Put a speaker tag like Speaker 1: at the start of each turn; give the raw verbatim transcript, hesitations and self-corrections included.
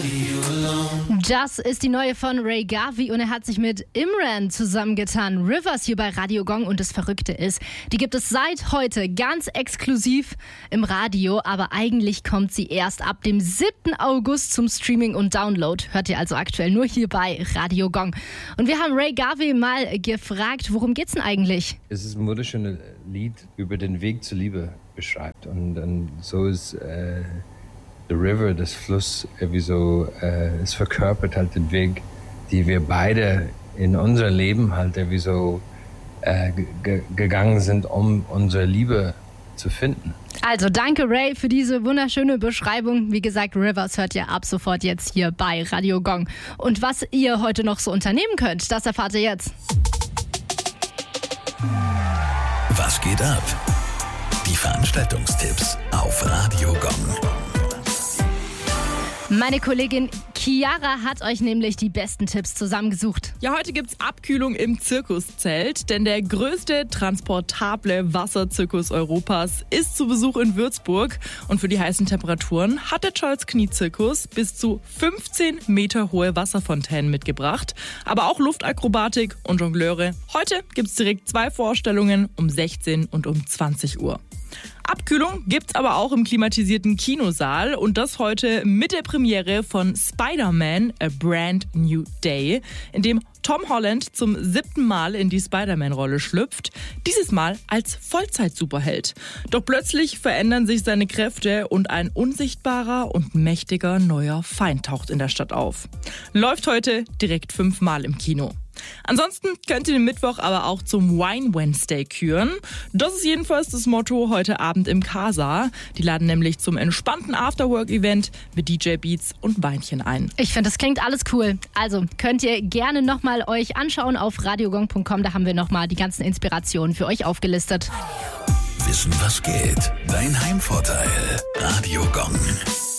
Speaker 1: Das ist die neue von Ray Garvey und er hat sich mit Imran zusammengetan. Rivers hier bei Radio Gong und das Verrückte ist, die gibt es seit heute ganz exklusiv im Radio, aber eigentlich kommt sie erst ab dem siebten August zum Streaming und Download. Hört ihr also aktuell nur hier bei Radio Gong. Und wir haben Ray Garvey mal gefragt, worum geht's denn eigentlich?
Speaker 2: Es ist ein wunderschönes Lied über den Weg zur Liebe beschreibt und, und so ist äh, The River, das Fluss, irgendwie so, äh, es verkörpert halt den Weg, die wir beide in unser Leben halt irgendwie so äh, g- gegangen sind, um unsere Liebe zu finden.
Speaker 1: Also danke Ray für diese wunderschöne Beschreibung. Wie gesagt, Rivers hört ihr ab sofort jetzt hier bei Radio Gong. Und was ihr heute noch so unternehmen könnt, das erfahrt ihr jetzt.
Speaker 3: Was geht ab? Die Veranstaltungstipps auf Radio Gong.
Speaker 1: Meine Kollegin Chiara hat euch nämlich die besten Tipps zusammengesucht.
Speaker 4: Ja, heute gibt's Abkühlung im Zirkuszelt, denn der größte transportable Wasserzirkus Europas ist zu Besuch in Würzburg. Und für die heißen Temperaturen hat der Charles Knie Zirkus bis zu fünfzehn Meter hohe Wasserfontänen mitgebracht. Aber auch Luftakrobatik und Jongleure. Heute gibt's direkt zwei Vorstellungen um sechzehn und um zwanzig Uhr. Abkühlung gibt's aber auch im klimatisierten Kinosaal und das heute mit der Premiere von Spider-Man: A Brand New Day, in dem Tom Holland zum siebten Mal in die Spider-Man-Rolle schlüpft, dieses Mal als Vollzeit-Superheld. Doch plötzlich verändern sich seine Kräfte und ein unsichtbarer und mächtiger neuer Feind taucht in der Stadt auf. Läuft heute direkt fünfmal im Kino. Ansonsten könnt ihr den Mittwoch aber auch zum Wine Wednesday küren. Das ist jedenfalls das Motto heute Abend im Casa. Die laden nämlich zum entspannten Afterwork-Event mit D J-Beats und Weinchen ein.
Speaker 1: Ich finde, das klingt alles cool. Also könnt ihr gerne nochmal euch anschauen auf radiogong punkt com. Da haben wir nochmal die ganzen Inspirationen für euch aufgelistet.
Speaker 3: Wissen, was geht? Dein Heimvorteil. Radio Gong.